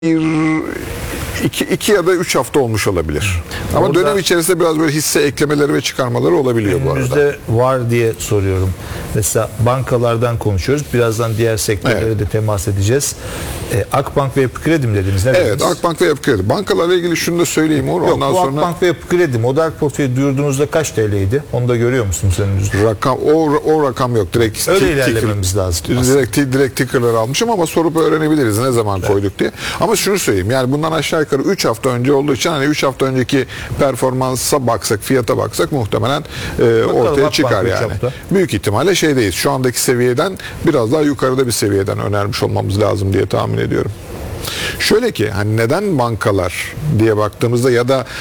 iki ya da 3 hafta olmuş olabilir. Ama orada dönem içerisinde biraz böyle hisse eklemeleri ve çıkarmaları olabiliyor bu arada. Önümüzde var diye soruyorum. Mesela bankalardan konuşuyoruz. Birazdan diğer sektörlere de temas edeceğiz. Akbank ve Yapı Kredi mi dediniz? Ne Evet, dediniz? Akbank ve Yapı Kredi. Bankalarla ilgili şunu da söyleyeyim Uğur. Yok, Ondan bu sonra Akbank ve Yapı Kredi model portföyü duyurduğunuzda kaç TL'ydi? Onu da görüyor musunuz önünüzde? rakam o rakam yok. Direkt Öyle ilerlememiz lazım. Direkt ticker'ları almışım ama sorup öğrenebiliriz ne zaman koyduk diye. Ama şunu söyleyeyim. Yani bundan aşağı yukarı 3 hafta önce olduğu için hani 3 hafta önceki performansa baksak, fiyata baksak muhtemelen ortaya çıkar yani. Büyük ihtimalle şeydeyiz. Şu andaki seviyeden biraz daha yukarıda bir seviyeden önermiş olmamız lazım diye tahmin ediyorum. Şöyle ki hani neden bankalar diye baktığımızda ya da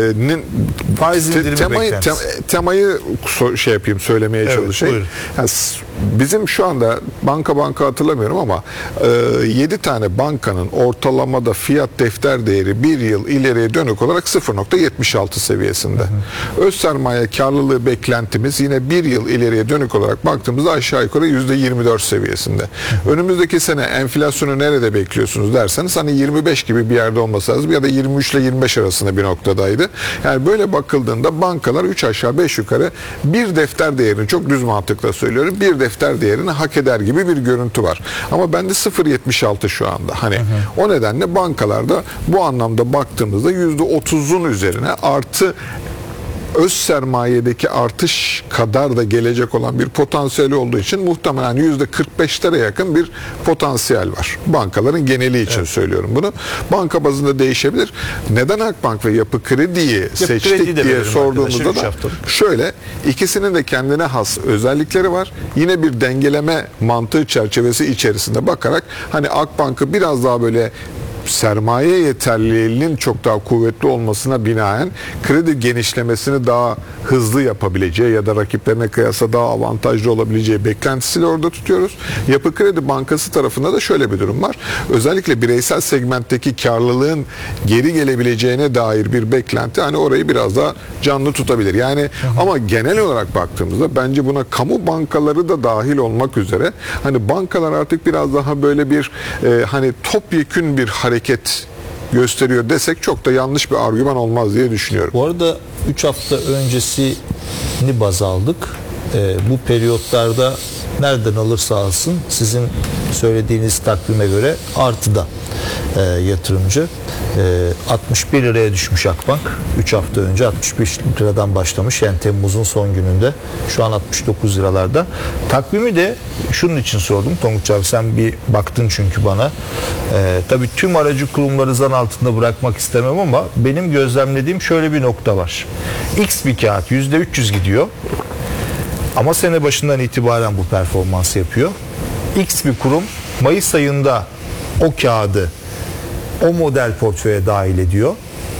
temayı söylemeye çalışayım. Yani bizim şu anda banka hatırlamıyorum ama 7 tane bankanın ortalamada fiyat defter değeri bir yıl ileriye dönük olarak 0.76 seviyesinde. Öz sermaye karlılığı beklentimiz yine bir yıl ileriye dönük olarak baktığımızda aşağı yukarı %24 seviyesinde. Önümüzdeki sene enflasyonu nerede bekliyorsunuz derseniz hani 25 gibi bir yerde olması lazım ya da 23 ile 25 arasında bir noktadaydı. Yani böyle bakıldığında bankalar 3 aşağı 5 yukarı bir defter değerini, çok düz mantıkla söylüyorum, bir defter değerini hak eder gibi bir görüntü var. Ama bende 0.76 şu anda. Hani o nedenle bankalarda bu anlamda baktığımızda %30'un üzerine artı öz sermayedeki artış kadar da gelecek olan bir potansiyeli olduğu için muhtemelen %45'lere yakın bir potansiyel var. Bankaların geneli için söylüyorum bunu. Banka bazında değişebilir. Neden Akbank ve Yapı Kredi'yi seçtik diye sorduğumuzda da şöyle, ikisinin de kendine has özellikleri var. Yine bir dengeleme mantığı çerçevesi içerisinde bakarak hani Akbank'ı biraz daha böyle sermaye yeterliliğinin çok daha kuvvetli olmasına binaen kredi genişlemesini daha hızlı yapabileceği ya da rakiplerine kıyasla daha avantajlı olabileceği beklentisiyle orada tutuyoruz. Yapı Kredi Bankası tarafında da şöyle bir durum var. Özellikle bireysel segmentteki karlılığın geri gelebileceğine dair bir beklenti hani orayı biraz daha canlı tutabilir. Yani ama genel olarak baktığımızda bence buna kamu bankaları da dahil olmak üzere hani bankalar artık biraz daha böyle bir hani topyekün bir hareket gösteriyor desek çok da yanlış bir argüman olmaz diye düşünüyorum. Bu arada 3 hafta öncesini baz aldık. Bu periyotlarda nereden alırsa alsın sizin söylediğiniz takvime göre artıda yatırımcı. 61 liraya düşmüş Akbank. 3 hafta önce 65 liradan başlamış. Yani Temmuz'un son gününde. Şu an 69 liralarda. Takvimi de şunun için sordum. Tonguç abi sen bir baktın çünkü bana. Tabii tüm aracı kurumları zan altında bırakmak istemem ama benim gözlemlediğim şöyle bir nokta var. X bir kağıt %300 gidiyor. Ama sene başından itibaren bu performansı yapıyor. X bir kurum Mayıs ayında o kağıdı o model portföye dahil ediyor.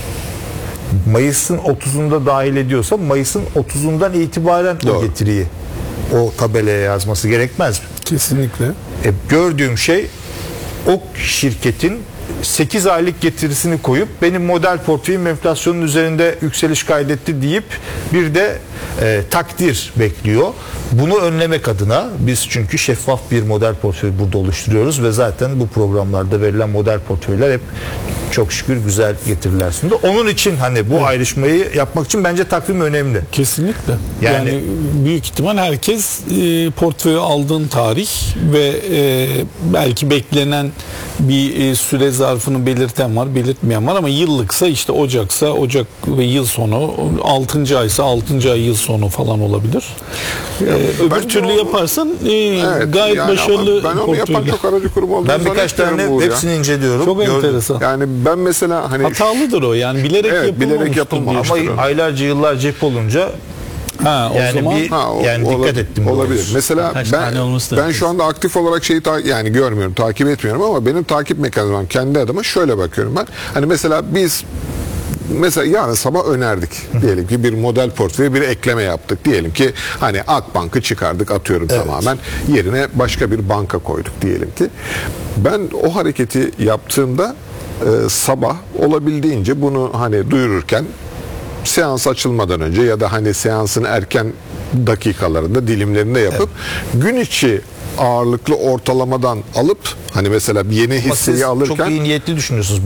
Mayıs'ın 30'unda dahil ediyorsa Mayıs'ın 30'undan itibaren o getiriyi o tabelaya yazması gerekmez mi? Kesinlikle. Gördüğüm şey o şirketin 8 aylık getirisini koyup benim model portföyüm enflasyonun üzerinde yükseliş kaydetti deyip bir de takdir bekliyor. Bunu önlemek adına biz çünkü şeffaf bir model portföyü burada oluşturuyoruz ve zaten bu programlarda verilen model portföyler hep çok şükür güzel getiriler sundu. Onun için hani bu ayrışmayı yapmak için bence takvim önemli. Kesinlikle. Yani büyük ihtimal herkes portföyü aldığın tarih ve belki beklenen bir süre zarfını belirten var, belirtmeyen var ama yıllıksa işte Ocak'sa Ocak ve yıl sonu, 6. aysa 6. ay yıl sonu falan olabilir. Öbür türlü yaparsan gayet yani başarılı. Ben onu yapan çok aracı kurum olduğunu ben birkaç tane hepsini inceliyorum. Çok enteresan. Yani ben mesela hani hatalıdır o yani bilerek yapılmamış. Ama aylarca yıllarca hep olunca o zaman dikkat ettim. Olabilir. Mesela ben şu anda aktif olarak yani görmüyorum, takip etmiyorum ama benim takip mekanizmam kendi adıma şöyle bakıyorum ben. Hani mesela biz yarın sabah önerdik. Diyelim ki bir model portföye bir ekleme yaptık. Diyelim ki hani Akbank'ı çıkardık atıyorum tamamen. Yerine başka bir banka koyduk diyelim ki. Ben o hareketi yaptığımda sabah olabildiğince bunu hani duyururken seans açılmadan önce ya da hani seansın erken dakikalarında dilimlerinde yapıp gün içi ağırlıklı ortalamadan alıp hani mesela bir yeni Ama hisseyi siz alırken çok iyi niyetli düşünüyorsunuz.